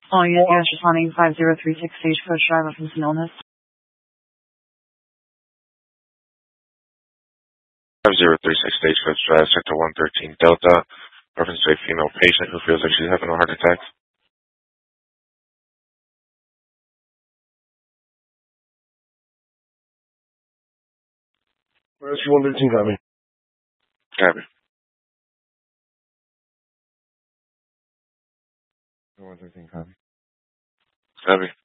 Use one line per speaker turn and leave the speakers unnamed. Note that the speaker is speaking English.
Oh, yes, responding 5036 Stagecoach Drive up from Sonoma.
5036 Stagecoach Drive, Sector 113 Delta. Reference to a female patient who feels like she's having a heart attack.
Rescue 113, copy.
Copy.
113, copy.
Copy.